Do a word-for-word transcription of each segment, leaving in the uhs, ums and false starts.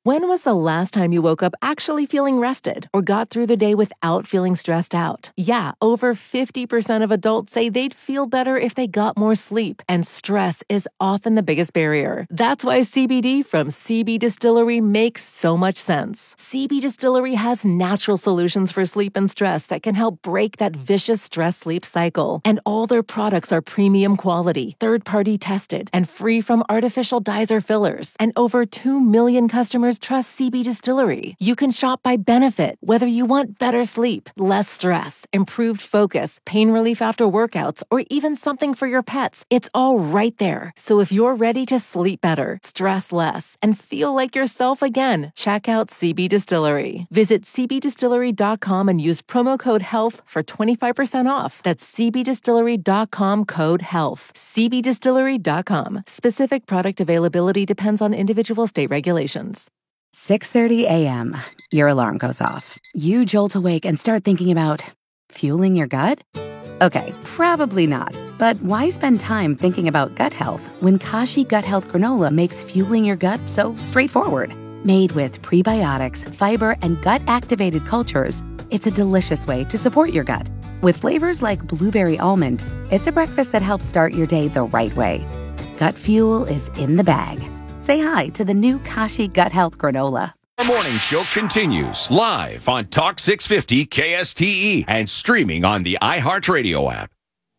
When was the last time you woke up actually feeling rested or got through the day without feeling stressed out? Yeah, over fifty percent of adults say they'd feel better if they got more sleep, and stress is often the biggest barrier. That's why C B D from C B Distillery makes so much sense. C B Distillery has natural solutions for sleep and stress that can help break that vicious stress-sleep cycle. And all their products are premium quality, third-party tested, and free from artificial dyes or fillers. And over two million customers trust C B Distillery. You can shop by benefit, whether you want better sleep, less stress, improved focus, pain relief after workouts, or even something for your pets. It's all right there. So if you're ready to sleep better, stress less, and feel like yourself again, check out C B Distillery. Visit c b distillery dot com and use promo code HEALTH for twenty-five percent off. That's c b distillery dot com code HEALTH. c b distillery dot com. Specific product availability depends on individual state regulations. six thirty a.m. Your alarm goes off. You jolt awake and start thinking about fueling your gut? Okay, probably not. But why spend time thinking about gut health when Kashi Gut Health Granola makes fueling your gut so straightforward? Made with prebiotics, fiber, and gut-activated cultures, it's a delicious way to support your gut. With flavors like blueberry almond, it's a breakfast that helps start your day the right way. Gut fuel is in the bag. Say hi to the new Kashi Gut Health Granola. Our morning show continues live on Talk six fifty K S T E and streaming on the iHeartRadio app.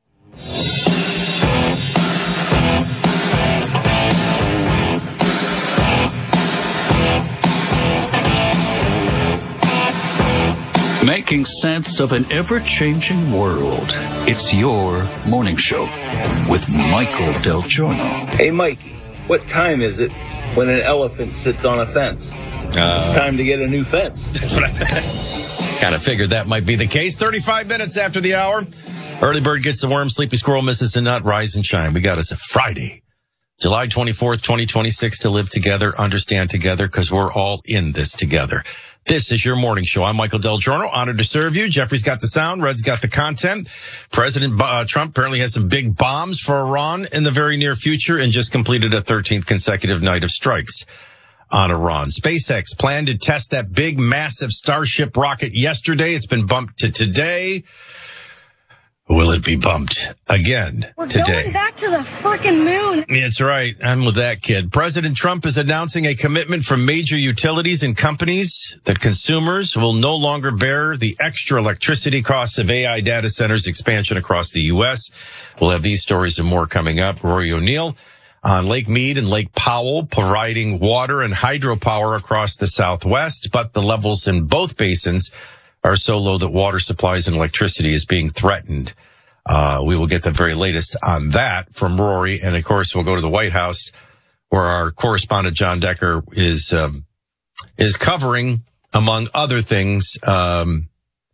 Making sense of an ever-changing world. It's your morning show with Michael Del Giorno. Hey, Mikey, what time is it when an elephant sits on a fence? Uh, it's time to get a new fence. That's what I kind of figured that might be the case. thirty-five minutes after the hour. Early bird gets the worm, sleepy squirrel misses the nut, rise and shine. We got us a Friday, July twenty-fourth, twenty twenty-six, to live together, understand together, because we're all in this together. This is your morning show. I'm Michael Del Giorno, honored to serve you. Jeffrey's got the sound. Red's got the content. President uh, Trump apparently has some big bombs for Iran in the very near future and just completed a thirteenth consecutive night of strikes on Iran. SpaceX planned to test that big, massive Starship rocket yesterday. It's been bumped to today. Will it be bumped again We're today? We're going back to the frickin' moon. That's right. I'm with that kid. President Trump is announcing a commitment from major utilities and companies that consumers will no longer bear the extra electricity costs of A I data centers expansion across the U S. We'll have these stories and more coming up. Rory O'Neill on Lake Mead and Lake Powell, providing water and hydropower across the Southwest, but the levels in both basins are so low that water supplies and electricity is being threatened. Uh, we will get the very latest on that from Rory. And of course, we'll go to the White House where our correspondent John Decker is, um, is covering, among other things, um,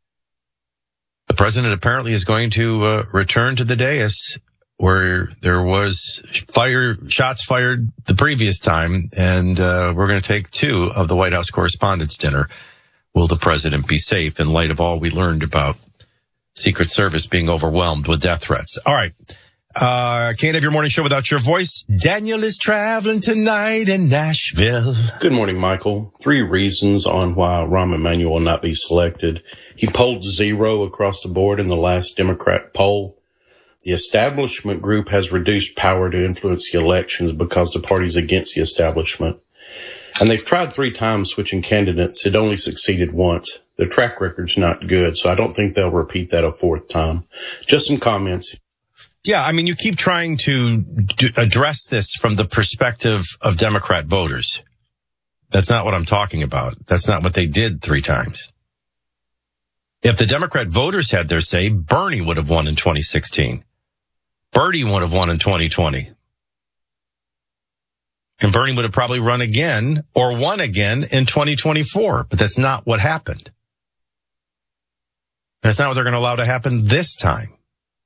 the president apparently is going to uh, return to the dais where there was fire shots fired the previous time. And uh, we're going to take two of the White House Correspondents' Dinner. Will the president be safe in light of all we learned about Secret Service being overwhelmed with death threats? All right. Uh, can't have your morning show without your voice. Daniel is traveling tonight in Nashville. Good morning, Michael. Three reasons on why Rahm Emanuel will not be selected. He polled zero across the board in the last Democrat poll. The establishment group has reduced power to influence the elections because the party's against the establishment. And they've tried three times switching candidates. It only succeeded once. Their track record's not good, so I don't think they'll repeat that a fourth time. Just some comments. Yeah, I mean, you keep trying to do, address this from the perspective of Democrat voters. That's not what I'm talking about. That's not what they did three times. If the Democrat voters had their say, Bernie would have won in twenty sixteen. Bernie would have won in twenty twenty. And Bernie would have probably run again or won again in twenty twenty-four. But that's not what happened. That's not what they're going to allow to happen this time.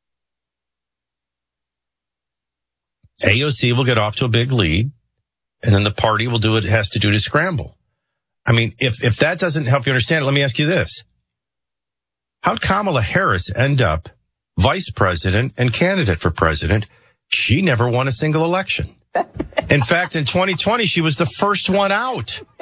A O C will get off to a big lead, and then the party will do what it has to do to scramble. I mean, if, if that doesn't help you understand it, let me ask you this. How'd Kamala Harris end up vice president and candidate for president? She never won a single election. In fact, in twenty twenty, she was the first one out.